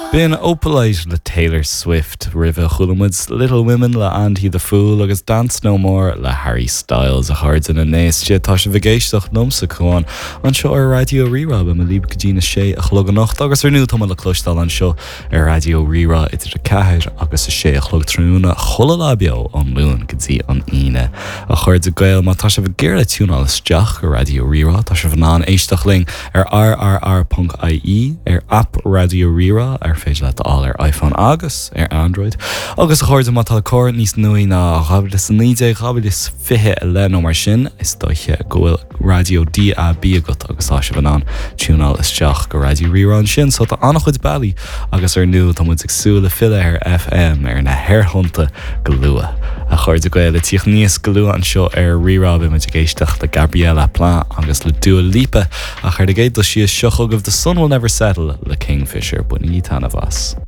Been opalite le Taylor Swift, River Chulamud's Little Women le Andy the Fool agus Dance No More le Harry Styles a hard in a néiste tá se bhgéisteach nomsa chuáin an seo ar Radio Rira be me líb godína sé a chlog nacht agus ar nu tá le clostal an seo ar Radio Rira idir a ceir agus a sé a chlog trúna chola labio an lún gotí an ine a chuir a gail má tá se bh ggéir túúna isteach ar Radio Rira tá se bhná éisteach ling ar rrr.ie ar app Radio Rira ar féidir le all ar iPhone agus ar Android agus a chuirde má tal cóir níos nuí ná chablis nídé chablis fithe a len mar sin is dóiche gohfuil Radio DAB agat agus tá se bhanán túúnál isteach go Radio Rira an sin so tá annach chud bailí agus ar nu tá muid agsúla fiile ar FM ar na hairthunta go lua a chuirde goile tíoch níos go lua an seo ar Rira be muid géisteach le Gabriella Plá agus le Dua Lipa a chuir de géad do si is seochog of the sun will never settle le Kingfisher buí tanna vas.